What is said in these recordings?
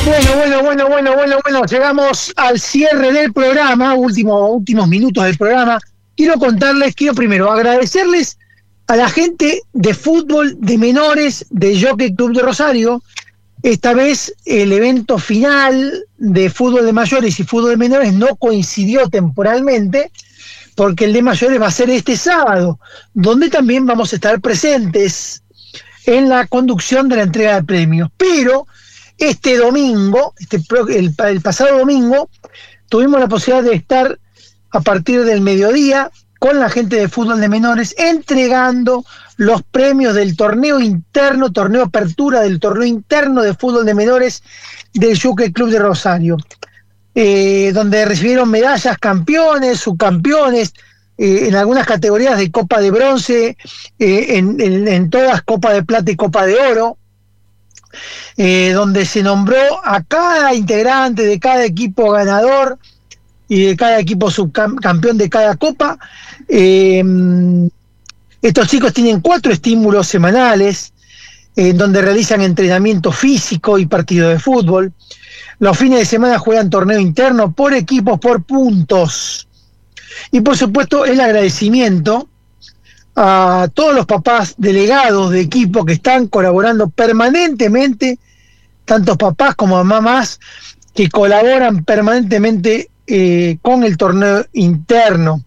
Bueno, llegamos al cierre del programa, últimos minutos del programa. Quiero primero agradecerles a la gente de fútbol de menores de Jockey Club de Rosario. Esta vez el evento final de fútbol de mayores y fútbol de menores no coincidió temporalmente, porque el de mayores va a ser este sábado, donde también vamos a estar presentes en la conducción de la entrega de premios. Pero este domingo, el pasado domingo, tuvimos la posibilidad de estar a partir del mediodía con la gente de fútbol de menores entregando los premios del torneo apertura del torneo interno de fútbol de menores del Jockey Club de Rosario, donde recibieron medallas campeones, subcampeones, en algunas categorías de Copa de Bronce, en todas Copa de Plata y Copa de Oro, donde se nombró a cada integrante de cada equipo ganador y de cada equipo subcampeón de cada copa. Estos chicos tienen 4 estímulos semanales, donde realizan entrenamiento físico y partido de fútbol. Los fines de semana juegan torneo interno por equipos, por puntos. Y por supuesto el agradecimiento a todos los papás delegados de equipo que están colaborando permanentemente, tanto papás como mamás, que colaboran permanentemente con el torneo interno.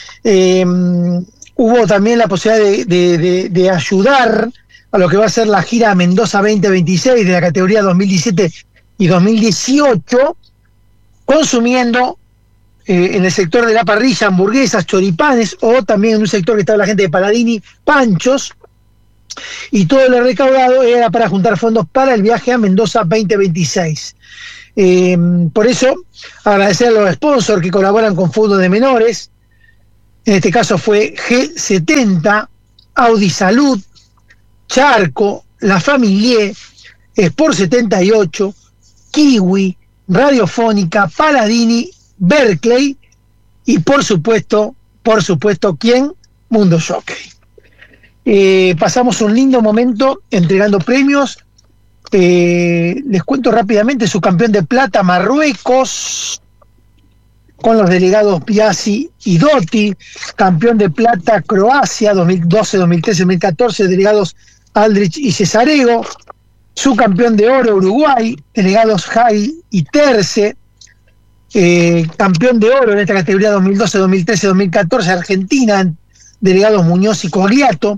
Hubo también la posibilidad de ayudar a lo que va a ser la gira Mendoza 2026 de la categoría 2017 y 2018, consumiendo en el sector de la parrilla hamburguesas, choripanes, o también en un sector que estaba la gente de Paladini, panchos, y todo lo recaudado era para juntar fondos para el viaje a Mendoza 2026. Por eso, agradecer a los sponsors que colaboran con fútbol de menores. En este caso fue G70, Audi Salud, Charco, La Familie, Sport 78, Kiwi, Radiofónica, Paladini, Berkeley y por supuesto, ¿quién? Mundo Jockey. Pasamos un lindo momento entregando premios. Les cuento rápidamente: subcampeón de plata Marruecos, con los delegados Piazzi y Dotti; campeón de plata Croacia 2012, 2013, 2014, delegados Aldrich y Cesarego; subcampeón de oro Uruguay, delegados Jai y Terce; campeón de oro en esta categoría 2012, 2013, 2014 Argentina, delegados Muñoz y Cogliato.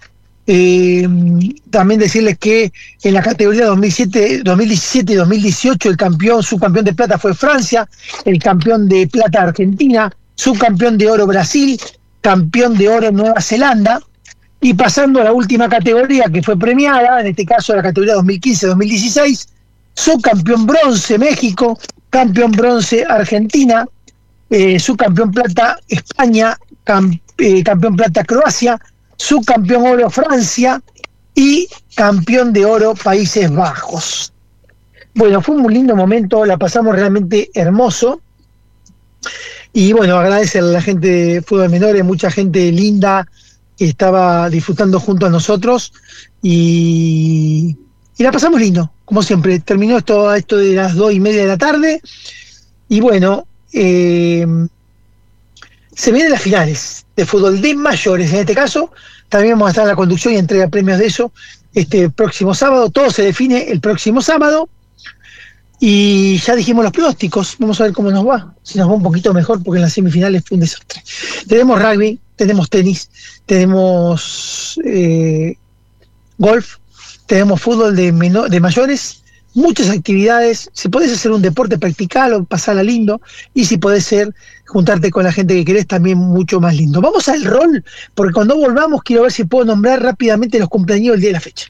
También decirles que en la categoría 2017 y 2018 el subcampeón de plata fue Francia, el campeón de plata Argentina, subcampeón de oro Brasil, campeón de oro Nueva Zelanda. Y pasando a la última categoría que fue premiada, en este caso la categoría 2015-2016, subcampeón bronce México, campeón bronce Argentina, subcampeón plata España, campeón plata Croacia, subcampeón oro Francia y campeón de oro Países Bajos. Bueno, fue un muy lindo momento, la pasamos realmente hermoso. Y bueno, agradecer a la gente de fútbol menores, mucha gente linda que estaba disfrutando junto a nosotros y la pasamos lindo, como siempre. Terminó esto de las 2:30 de la tarde y bueno, se vienen las finales de fútbol de mayores. En este caso también vamos a estar en la conducción y entrega premios de eso este próximo sábado. Todo se define el próximo sábado y ya dijimos los pronósticos. Vamos a ver cómo nos va, si nos va un poquito mejor, porque en las semifinales fue un desastre. Tenemos rugby, tenemos tenis, tenemos golf, tenemos fútbol de mayores, muchas actividades. Si podés hacer un deporte, practicalo, pasarla lindo, y si podés juntarte con la gente que querés, también mucho más lindo. Vamos al rol, porque cuando volvamos quiero ver si puedo nombrar rápidamente los cumpleaños del día de la fecha.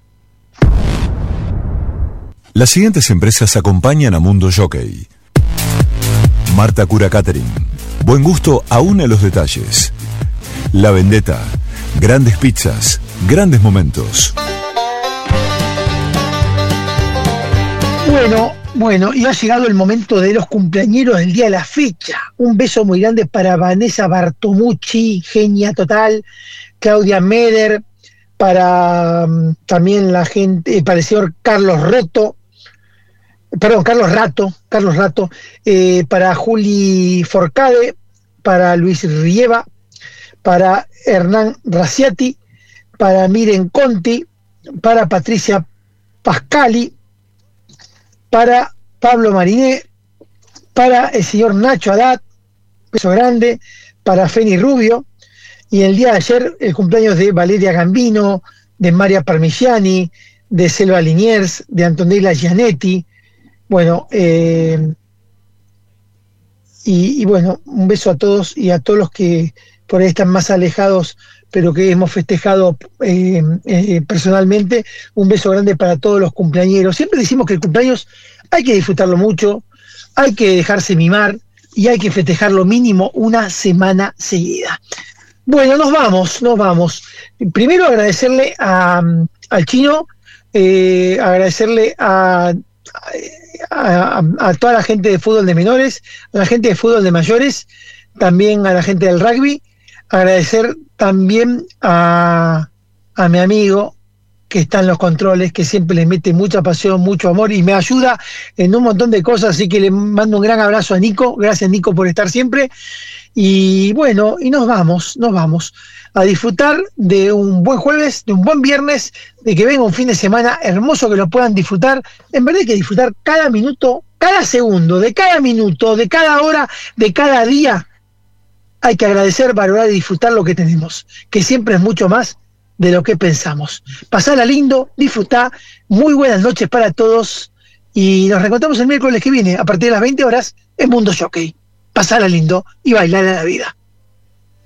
Las siguientes empresas acompañan a Mundo Jockey: Marta Cura Catering, buen gusto aún en los detalles; La Vendetta, grandes pizzas, grandes momentos. Bueno, y ha llegado el momento de los cumpleañeros del día de la fecha. Un beso muy grande para Vanessa Bartomucci, genia total; Claudia Meder, para también la gente, para el señor Carlos Roto, Carlos Rato, para Juli Forcade, para Luis Rieva, para Hernán Raciati, para Miren Conti, para Patricia Pascali, para Pablo Mariné, para el señor Nacho Haddad, beso grande, para Feni Rubio, y el día de ayer el cumpleaños de Valeria Gambino, de María Parmigiani, de Selva Liniers, de Antonella Gianetti, bueno, y bueno, un beso a todos y a todos los que por ahí están más alejados, pero que hemos festejado personalmente. Un beso grande para todos los cumpleañeros. Siempre decimos que el cumpleaños hay que disfrutarlo mucho, hay que dejarse mimar y hay que festejarlo mínimo una semana seguida. Bueno, nos vamos. Primero agradecerle al Chino, agradecerle a toda la gente de fútbol de menores, a la gente de fútbol de mayores, también a la gente del rugby, agradecer también a mi amigo que está en los controles, que siempre le mete mucha pasión, mucho amor y me ayuda en un montón de cosas, así que le mando un gran abrazo a Nico. Gracias, Nico, por estar siempre. Y bueno, y nos vamos a disfrutar de un buen jueves, de un buen viernes, de que venga un fin de semana hermoso, que lo puedan disfrutar. En verdad hay que disfrutar cada minuto, cada segundo, de cada minuto, de cada hora, de cada día. Hay que agradecer, valorar y disfrutar lo que tenemos, que siempre es mucho más de lo que pensamos. Pasala lindo, disfrutá, muy buenas noches para todos y nos reencontramos el miércoles que viene a partir de las 20 horas en Mundo Jockey. Pasala lindo y bailar a la vida.